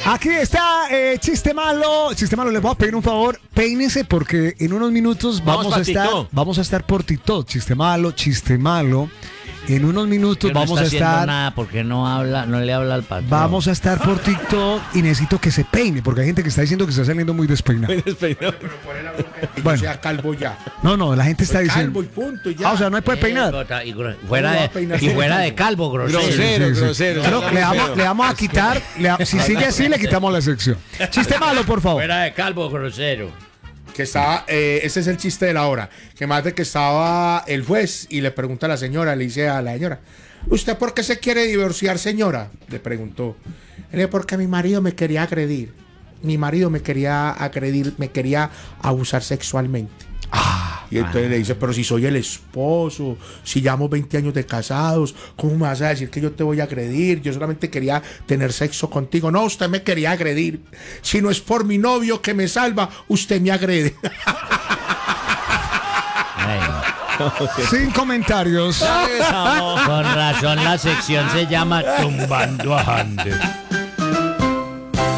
Aquí está Chiste Malo. Chiste Malo, les voy a pedir un favor. Peínese porque en unos minutos vamos a estar por TikTok. Chiste Malo. En unos minutos no vamos a estar. Nada porque no le habla al patrón. Vamos a estar por TikTok y necesito que se peine porque hay gente que está diciendo que está saliendo muy despeinado. Pero por la boca que Bueno. sea calvo ya. No, la gente está diciendo. Calvo y punto y ya. O sea, no hay puede peinar. Y fuera de calvo, grosero. Grosero. Pero le vamos a quitar. Si sigue así, le quitamos la sección. Chiste Malo, por favor. Fuera de calvo, grosero. Que estaba, ese es el chiste de la hora. Que más de que estaba el juez y le pregunta a la señora, le dice a la señora: ¿usted por qué se quiere divorciar, señora? Le preguntó. Él dice: porque mi marido me quería agredir. Mi marido me quería agredir, me quería abusar sexualmente. Y entonces le dice: pero si soy el esposo, si llevamos 20 años de casados, ¿cómo me vas a decir que yo te voy a agredir? Yo solamente quería tener sexo contigo. No, usted me quería agredir. Si no es por mi novio que me salva, usted me agrede. Sin comentarios. Con razón la sección se llama Tumbando a Ander.